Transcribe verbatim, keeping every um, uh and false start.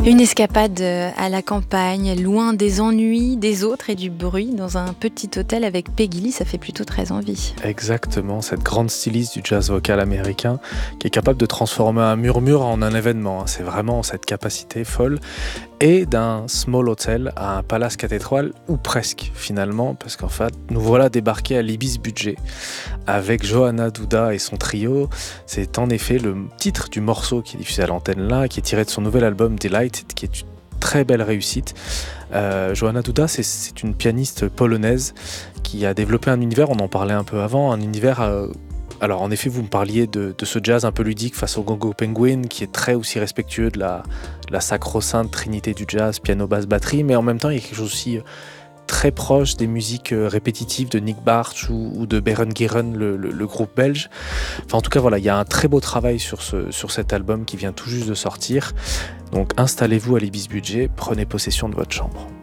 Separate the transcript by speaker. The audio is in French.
Speaker 1: Une escapade à la campagne, loin des ennuis des autres et du bruit, dans un petit hôtel avec Peggy Lee, ça fait plutôt très envie.
Speaker 2: Exactement, cette grande styliste du jazz vocal américain qui est capable de transformer un murmure en un événement. C'est vraiment cette capacité folle. Et d'un small hotel à un palace quatre étoiles, ou presque finalement, parce qu'en fait, nous voilà débarqués à l'Ibis Budget avec Johanna Douda et son trio. C'est en effet le titre du morceau qui est diffusé à l'antenne là, qui est tiré de son nouvel album Delight, qui est une très belle réussite. Euh, Johanna Douda, c'est, c'est une pianiste polonaise qui a développé un univers, on en parlait un peu avant, un univers... Euh, Alors en effet, vous me parliez de, de ce jazz un peu ludique face au Congo Penguin, qui est très aussi respectueux de la, de la sacro-sainte trinité du jazz, piano, basse, batterie, mais en même temps, il y a quelque chose aussi très proche des musiques répétitives de Nick Bartsch ou, ou de Beren Gieren, le, le, le groupe belge. Enfin, en tout cas, voilà, il y a un très beau travail sur, ce, sur cet album qui vient tout juste de sortir. Donc installez-vous à l'Ibis Budget, prenez possession de votre chambre.